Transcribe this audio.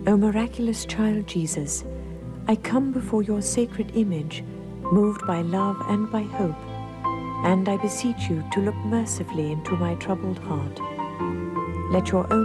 O miraculous child Jesus, I come before your sacred image, moved by love and by hope, and I beseech you to look mercifully into my troubled heart. Let your own